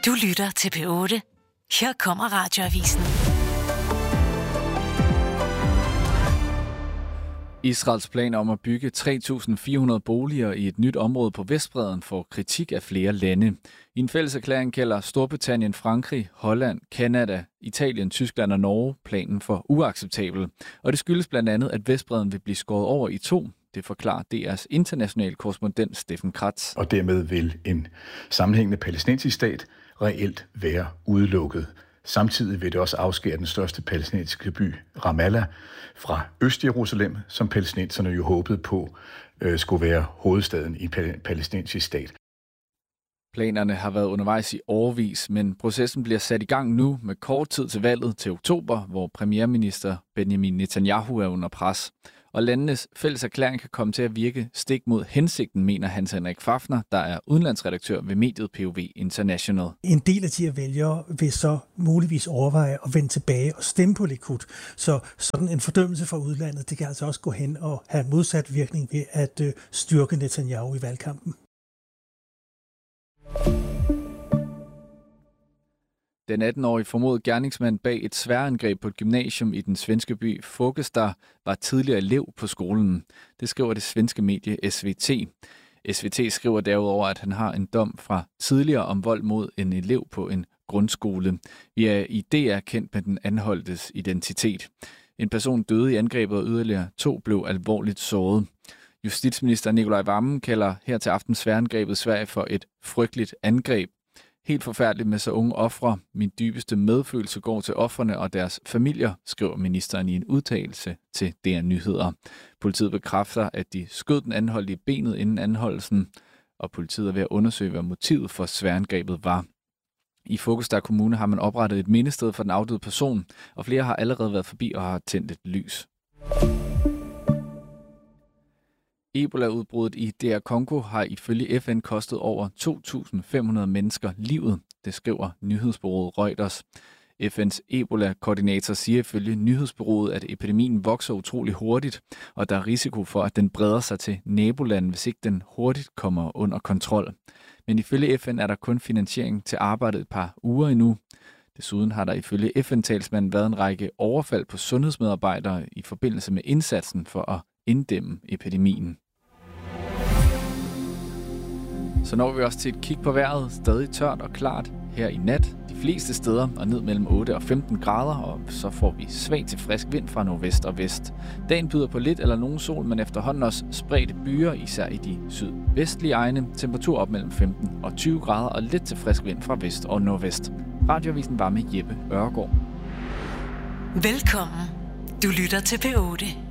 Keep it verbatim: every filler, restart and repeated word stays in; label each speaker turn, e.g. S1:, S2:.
S1: Du lytter til P otte. Her kommer Radioavisen.
S2: Israels planer om at bygge tre tusind fire hundrede boliger i et nyt område på Vestbredden får kritik af flere lande. I en fælles erklæring kalder Storbritannien, Frankrig, Holland, Canada, Italien, Tyskland og Norge planen for uacceptabel. Og det skyldes blandt andet, at Vestbredden vil blive skåret over i to. Det forklarer D R's internationale korrespondent Steffen Kratz.
S3: Og dermed vil en sammenhængende palæstinensisk stat reelt være udelukket. Samtidig vil det også afskære den største palæstinensiske by, Ramallah, fra Øst-Jerusalem, som palæstinenserne jo håbede på øh, skulle være hovedstaden i en palæstinensisk stat.
S2: Planerne har været undervejs i årevis, men processen bliver sat i gang nu med kort tid til valget til oktober, hvor premierminister Benjamin Netanyahu er under pres. Og landenes fælles erklæring kan komme til at virke stik mod hensigten, mener Hans Henrik Fafner, der er udenlandsredaktør ved mediet P O V International.
S4: En del af de her vælgere vil så muligvis overveje at vende tilbage og stemme på Likud. Så sådan en fordømmelse fra udlandet, det kan altså også gå hen og have modsat virkning ved at øh, styrke Netanyahu i valgkampen.
S2: Den atten-årige formodede gerningsmand bag et sværangreb på et gymnasium i den svenske by Fågelsta var tidligere elev på skolen. Det skriver det svenske medie S V T. S V T skriver derudover, at han har en dom fra tidligere om vold mod en elev på en grundskole. Vi er i D R kendt med den anholdtes identitet. En person døde i angrebet, og yderligere to blev alvorligt såret. Justitsminister Nicolai Wammen kalder her til aften svæangrebet i Sverige for et frygteligt angreb. Helt forfærdeligt med så unge ofre. Min dybeste medfølelse går til ofrene og deres familier, skriver ministeren i en udtalelse til D R Nyheder. Politiet bekræfter, at de skød den anholdte i benet inden anholdelsen, og politiet er ved at undersøge, hvad motivet for svæangrebet var. I Fågelsta Kommune har man oprettet et mindested for den afdøde person, og flere har allerede været forbi og har tændt et lys. Ebola-udbruddet i D R Congo har ifølge F N kostet over to tusind fem hundrede mennesker livet, det skriver nyhedsbureauet Reuters. F N's Ebola-koordinator siger ifølge nyhedsbureauet, at epidemien vokser utrolig hurtigt, og der er risiko for, at den breder sig til nabolanden, hvis ikke den hurtigt kommer under kontrol. Men ifølge F N er der kun finansiering til arbejdet et par uger endnu. Desuden har der ifølge F N-talsmanden været en række overfald på sundhedsmedarbejdere i forbindelse med indsatsen for at inddæmme epidemien. Så når vi også til et kig på vejret. Stadig tørt og klart her i nat. De fleste steder og ned mellem otte og femten grader, og så får vi svag til frisk vind fra nordvest og vest. Dagen byder på lidt eller nogen sol, men efterhånden også spredte byer, især i de sydvestlige egne. Temperatur op mellem femten og tyve grader og lidt til frisk vind fra vest og nordvest. Radioavisen var med Jeppe Ørgaard.
S1: Velkommen. Du lytter til P otte.